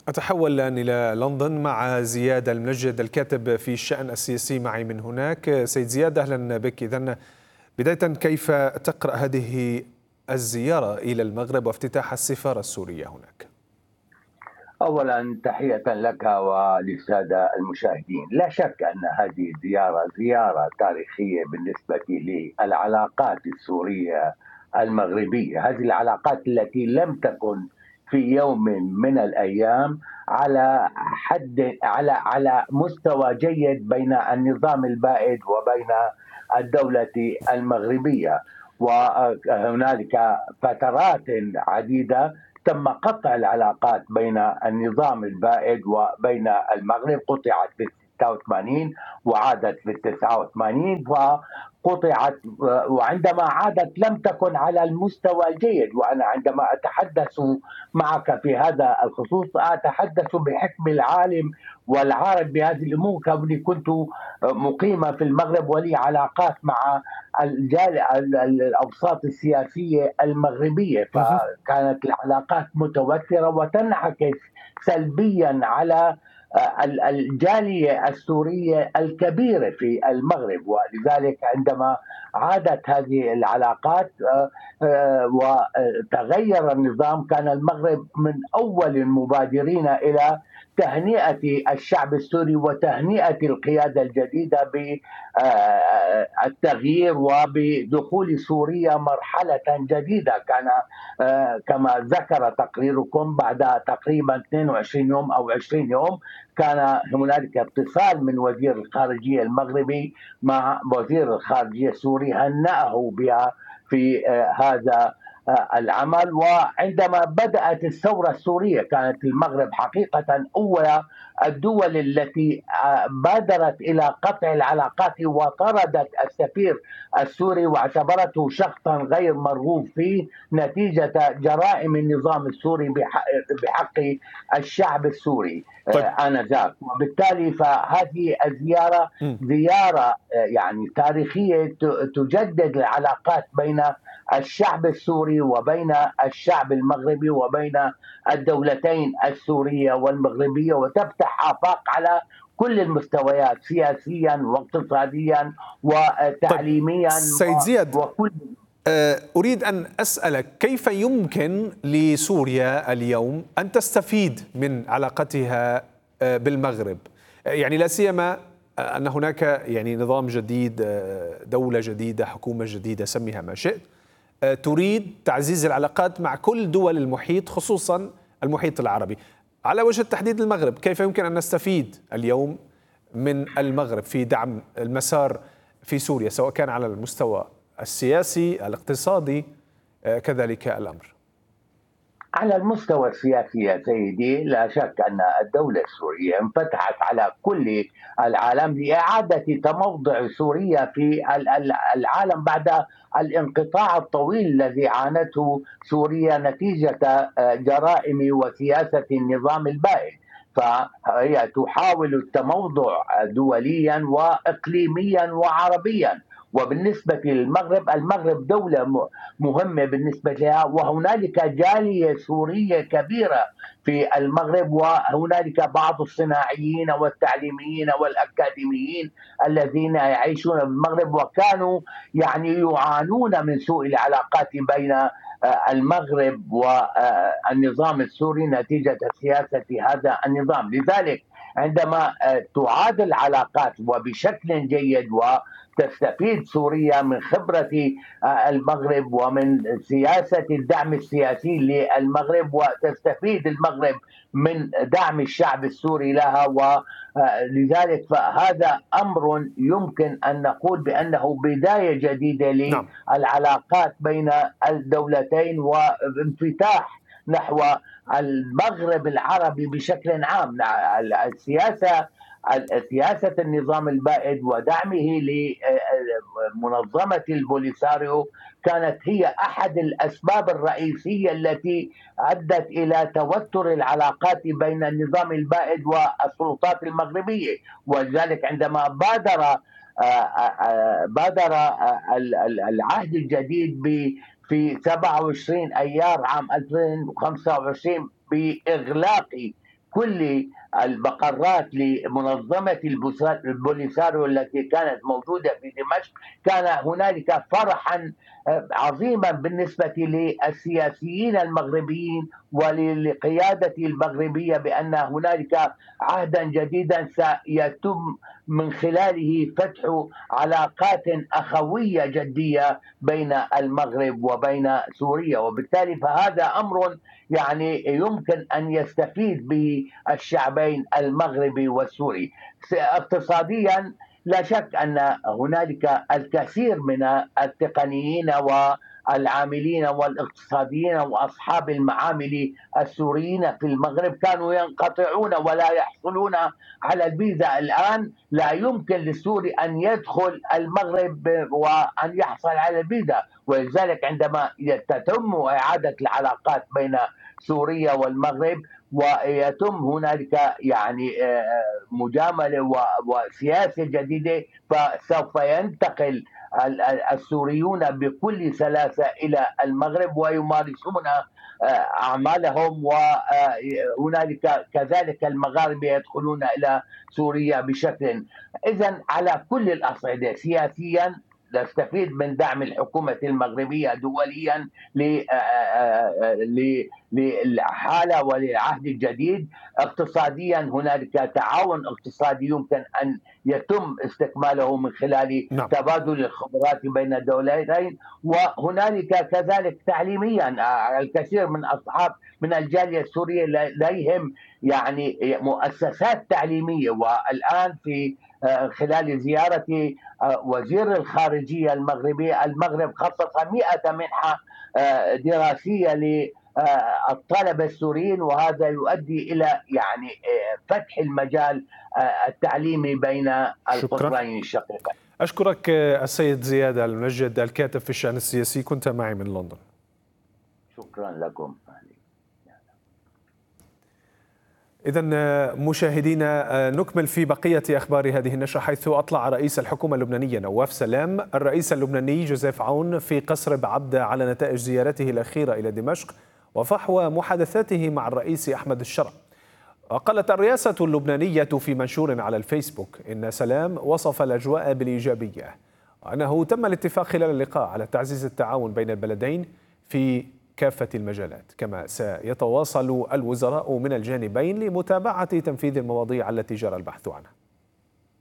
أتحول الآن إلى لندن مع زياد المنجد الكاتب في الشأن السياسي معي من هناك. سيد زياد، أهلا بك. إذن بداية، كيف تقرأ هذه الزيارة إلى المغرب وافتتاح السفارة السورية هناك؟ أولا تحية لك وللسادة المشاهدين. لا شك أن هذه الزيارة زيارة تاريخية بالنسبة للعلاقات السورية المغربية. هذه العلاقات التي لم تكن في يوم من الأيام على مستوى جيد بين النظام البائد وبين الدولة المغربية. وهنالك فترات عديدة تم قطع العلاقات بين النظام البائد وبين المغرب. قطعت في 86 وعادت في 89، وقطعت وعندما عادت لم تكن على المستوى الجيد. وأنا عندما أتحدث معك في هذا الخصوص أتحدث بحكم العالم والعارف بهذه الأمور، كوني كنت مقيمة في المغرب ولي علاقات مع الأوساط السياسية المغربية، فكانت العلاقات متوترة وتنعكس سلبيا على الجالية السورية الكبيرة في المغرب. ولذلك عندما عادت هذه العلاقات وتغير النظام، كان المغرب من أول المبادرين إلى تهنئة الشعب السوري وتهنئة القيادة الجديدة بالتغيير وبدخول سوريا مرحلة جديدة. كان كما ذكر تقريركم بعد تقريبا 22 يوم أو 20 يوم كان هنالك اتصال من وزير الخارجية المغربي مع وزير الخارجية السوري هنأه بها في هذا العمل. وعندما بدأت الثورة السورية كانت المغرب حقيقة أول الدول التي بادرت إلى قطع العلاقات وطردت السفير السوري واعتبرته شخصا غير مرغوب فيه نتيجة جرائم النظام السوري بحق الشعب السوري آنذاك. وبالتالي فهذه الزيارة زيارة يعني تاريخية تجدد العلاقات بين الشعب السوري وبين الشعب المغربي وبين الدولتين السورية والمغربية، وتفتح آفاق على كل المستويات سياسيا واقتصاديا وتعليميا. سيد زياد، أريد أن أسألك كيف يمكن لسوريا اليوم أن تستفيد من علاقتها بالمغرب؟ يعني لا سيما أن هناك يعني نظام جديد، دولة جديدة، حكومة جديدة، سميها ما شئت، تريد تعزيز العلاقات مع كل دول المحيط، خصوصا المحيط العربي. على وجه التحديد المغرب، كيف يمكن أن نستفيد اليوم من المغرب في دعم المسار في سوريا، سواء كان على المستوى السياسي، الاقتصادي، كذلك الأمر؟ على المستوى السياسي يا سيدي، لا شك أن الدولة السورية انفتحت على كل العالم لإعادة تموضع سوريا في العالم بعد الانقطاع الطويل الذي عانته سوريا نتيجة جرائم وسياسة النظام البائد. فهي تحاول التموضع دوليا وإقليميا وعربيا. وبالنسبة للمغرب، المغرب دولة مهمة بالنسبة لها، وهنالك جالية سورية كبيرة في المغرب، وهنالك بعض الصناعيين والتعليميين والأكاديميين الذين يعيشون في المغرب، وكانوا يعني يعانون من سوء العلاقات بين المغرب والنظام السوري نتيجة سياسة هذا النظام. لذلك عندما تعاد العلاقات وبشكل جيد وتستفيد سوريا من خبرة المغرب ومن سياسة الدعم السياسي للمغرب، وتستفيد المغرب من دعم الشعب السوري لها، ولذلك فهذا أمر يمكن أن نقول بأنه بداية جديدة للعلاقات بين الدولتين وانفتاح نحو المغرب العربي بشكل عام. سياسة النظام البائد ودعمه لمنظمة البوليساريو كانت هي أحد الأسباب الرئيسية التي أدت إلى توتر العلاقات بين النظام البائد والسلطات المغربية. ولذلك عندما بادر العهد الجديد في 27 أيار عام 2025 بإغلاق بكل المقرات لمنظمة البوليساريو التي كانت موجودة في دمشق، كان هنالك فرحا عظيما بالنسبة للسياسيين المغربيين وللقيادة المغربية بأن هنالك عهدا جديدا سيتم من خلاله فتح علاقات أخوية جدية بين المغرب وبين سوريا، وبالتالي فهذا أمر يعني يمكن أن يستفيد به الشعبين المغربي والسوري. اقتصاديا لا شك أن هنالك الكثير من التقنيين والعاملين والاقتصاديين وأصحاب المعامل السوريين في المغرب كانوا ينقطعون ولا يحصلون على الفيزا. الآن لا يمكن للسوري أن يدخل المغرب وأن يحصل على الفيزا، ولذلك عندما تتم إعادة العلاقات بين سوريا والمغرب ويتم هنالك يعني مجاملة وسياسة جديدة، فسوف ينتقل السوريون بكل سلاسة إلى المغرب ويمارسون أعمالهم، وهنالك كذلك المغاربة يدخلون إلى سوريا بشكل. إذن على كل الأصعدة سياسيا نستفيد من دعم الحكومة المغربية دوليا للحالة وللعهد الجديد. اقتصاديا هنالك تعاون اقتصادي يمكن أن يتم استكماله من خلال تبادل الخبرات بين الدولتين، وهنالك كذلك تعليميا الكثير من أصحاب من الجالية السورية لديهم يعني مؤسسات تعليمية، والآن في خلال زيارة وزير الخارجية المغربي المغرب خصص 100 منحة دراسية للطلبة السوريين، وهذا يؤدي إلى يعني فتح المجال التعليمي بين القطرين الشقيقين. أشكرك السيد زياد المنجد الكاتب في الشأن السياسي، كنت معي من لندن. شكرا لكم. إذن مشاهدينا نكمل في بقية أخبار هذه النشرة، حيث أطلع رئيس الحكومة اللبنانية نواف سلام الرئيس اللبناني جوزيف عون في قصر بعبدة على نتائج زيارته الأخيرة إلى دمشق وفحوى محادثاته مع الرئيس أحمد الشرع. وقالت الرئاسة اللبنانية في منشور على الفيسبوك إن سلام وصف الأجواء بالإيجابية، وأنه تم الاتفاق خلال اللقاء على تعزيز التعاون بين البلدين في كافة المجالات، كما سيتواصل الوزراء من الجانبين لمتابعة تنفيذ المواضيع التي جرى البحث عنها.